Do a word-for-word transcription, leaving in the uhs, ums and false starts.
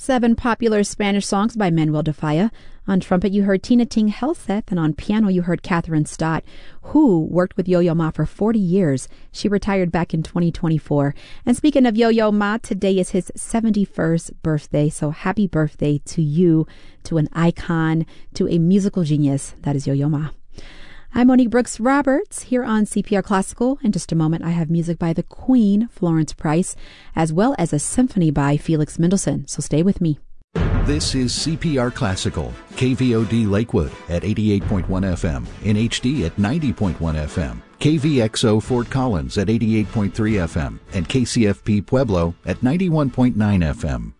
seven popular Spanish songs by Manuel de Falla. On trumpet, you heard Tina Ting Helseth, and on piano, you heard Catherine Stott, who worked with Yo-Yo Ma for forty years. She retired back in twenty twenty-four. And speaking of Yo-Yo Ma, today is his seventy-first birthday, so happy birthday to you, to an icon, to a musical genius. That is Yo-Yo Ma. I'm Monique Brooks Roberts here on C P R Classical. In just a moment, I have music by the Queen, Florence Price, as well as a symphony by Felix Mendelssohn. So stay with me. This is C P R Classical, K V O D Lakewood at eighty-eight point one F M, in H D at ninety point one F M, K V X O Fort Collins at eighty-eight point three F M, and K C F P Pueblo at ninety-one point nine F M.